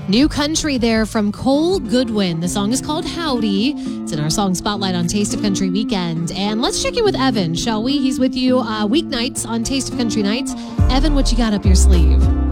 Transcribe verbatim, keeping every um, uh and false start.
New country there from Cole Goodwin. The song is called Howdy. It's in our song spotlight on Taste of Country Weekend. And let's check in with Evan, shall we? He's with you uh, weeknights on Taste of Country Nights. Evan, what you got up your sleeve?